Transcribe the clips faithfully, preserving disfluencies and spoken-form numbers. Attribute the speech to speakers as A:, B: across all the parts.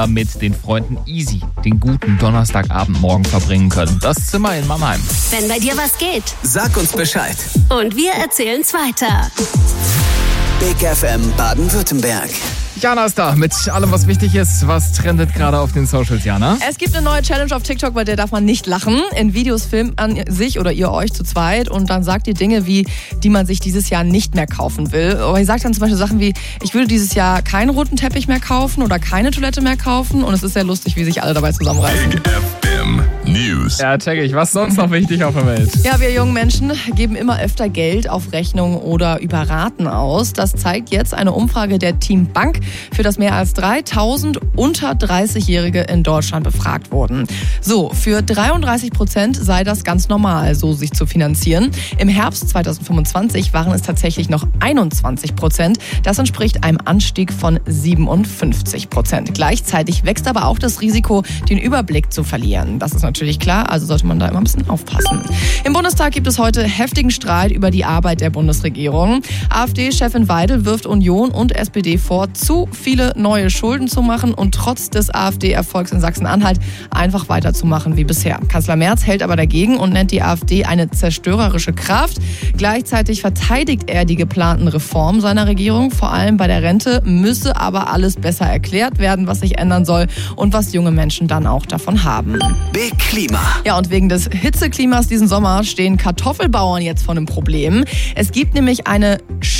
A: mit den Freunden easy den guten Donnerstagabend morgen verbringen können. Das Zimmer in Mannheim.
B: Wenn bei dir was geht,
C: sag uns Bescheid.
B: Und wir erzählen's weiter.
C: Big F M Baden-Württemberg.
A: Jana ist da mit allem, was wichtig ist. Was trendet gerade auf den Socials, Jana?
D: Es gibt eine neue Challenge auf TikTok, bei der darf man nicht lachen. In Videos filmt man sich oder ihr euch zu zweit und dann sagt ihr Dinge wie, die man sich dieses Jahr nicht mehr kaufen will. Aber ihr sagt dann zum Beispiel Sachen wie, ich würde dieses Jahr keinen roten Teppich mehr kaufen oder keine Toilette mehr kaufen. Und es ist sehr lustig, wie sich alle dabei zusammenreißen.
E: Big F M News.
A: Ja, check ich. Was sonst noch wichtig auf der Welt?
D: Ja, wir jungen Menschen geben immer öfter Geld auf Rechnungen oder über Raten aus. Das zeigt jetzt eine Umfrage der Team Bank, für das mehr als dreitausend unter dreißig-Jährige in Deutschland befragt wurden. So, für dreiunddreißig Prozent sei das ganz normal, so sich zu finanzieren. Im Herbst zweitausendfünfundzwanzig waren es tatsächlich noch einundzwanzig Prozent. Das entspricht einem Anstieg von siebenundfünfzig Prozent. Gleichzeitig wächst aber auch das Risiko, den Überblick zu verlieren. Das ist natürlich klar, also sollte man da immer ein bisschen aufpassen. Im Bundestag gibt es heute heftigen Streit über die Arbeit der Bundesregierung. AfD-Chefin Weidel wirft Union und S P D vor, zu viele neue Schulden zu machen und trotz des AfD-Erfolgs in Sachsen-Anhalt einfach weiterzumachen wie bisher. Kanzler Merz hält aber dagegen und nennt die AfD eine zerstörerische Kraft. Gleichzeitig verteidigt er die geplanten Reformen seiner Regierung. Vor allem bei der Rente müsse aber alles besser erklärt werden, was sich ändern soll und was junge Menschen dann auch davon haben.
C: Big Klima.
D: Ja, und wegen des Hitzeklimas diesen Sommer stehen Kartoffelbauern jetzt vor einem Problem. Es gibt nämlich eine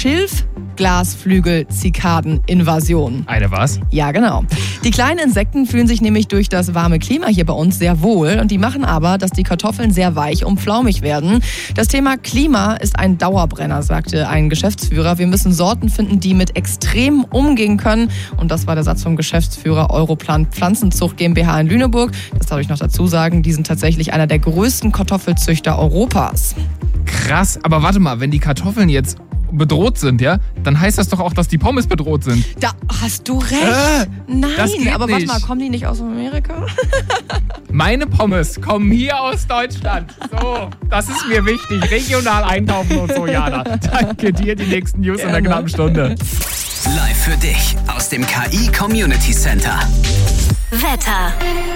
D: Schilfglasflügel-Zikaden-Invasion.
A: Eine was?
D: Ja, genau. Die kleinen Insekten fühlen sich nämlich durch das warme Klima hier bei uns sehr wohl und die machen aber, dass die Kartoffeln sehr weich und flaumig werden. Das Thema Klima ist ein Dauerbrenner, sagte ein Geschäftsführer. Wir müssen Sorten finden, die mit Extremen umgehen können. Und das war der Satz vom Geschäftsführer Europlan Pflanzenzucht GmbH in Lüneburg. Das darf ich noch dazu sagen, die sind tatsächlich einer der größten Kartoffelzüchter Europas.
A: Krass, aber warte mal, wenn die Kartoffeln jetzt bedroht sind, ja, dann heißt das doch auch, dass die Pommes bedroht sind.
D: Da hast du recht.
A: Äh,
D: Nein,
A: das geht
D: aber warte
A: nicht.
D: mal, kommen die nicht aus Amerika?
A: Meine Pommes kommen hier aus Deutschland. So, das ist mir wichtig. Regional einkaufen und so, Jana. Danke dir, die nächsten News in einer knappen Stunde.
C: Live für dich aus dem K I Community Center.
B: Wetter.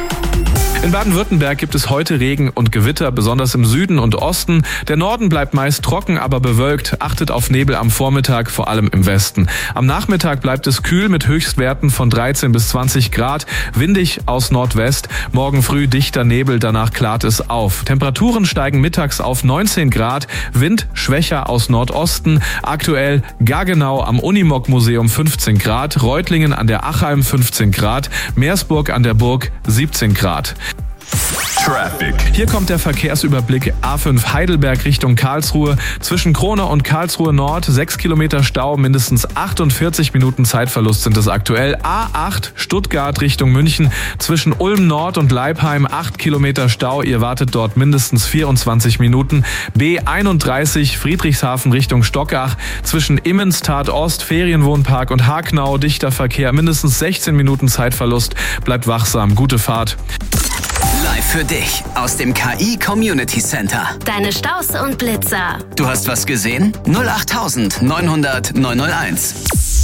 F: In Baden-Württemberg gibt es heute Regen und Gewitter, besonders im Süden und Osten. Der Norden bleibt meist trocken, aber bewölkt. Achtet auf Nebel am Vormittag, vor allem im Westen. Am Nachmittag bleibt es kühl mit Höchstwerten von dreizehn bis zwanzig Grad. Windig aus Nordwest. Morgen früh dichter Nebel, danach klart es auf. Temperaturen steigen mittags auf neunzehn Grad. Wind schwächer aus Nordosten. Aktuell Gaggenau am Unimog-Museum fünfzehn Grad. Reutlingen an der Achalm fünfzehn Grad. Meersburg an der Burg siebzehn Grad.
E: Traffic.
F: Hier kommt der Verkehrsüberblick A fünf Heidelberg Richtung Karlsruhe. Zwischen Kronau und Karlsruhe Nord sechs Kilometer Stau, mindestens achtundvierzig Minuten Zeitverlust sind es aktuell. A acht Stuttgart Richtung München. Zwischen Ulm Nord und Leipheim acht Kilometer Stau. Ihr wartet dort mindestens vierundzwanzig Minuten. B einunddreißig Friedrichshafen Richtung Stockach. Zwischen Immenstadt Ost, Ferienwohnpark und Hacknau dichter Verkehr. Mindestens sechzehn Minuten Zeitverlust. Bleibt wachsam. Gute Fahrt.
C: Live für dich aus dem K I Community Center.
B: Deine Staus und Blitzer.
C: Du hast was gesehen? null acht neunhundert neunhunderteins.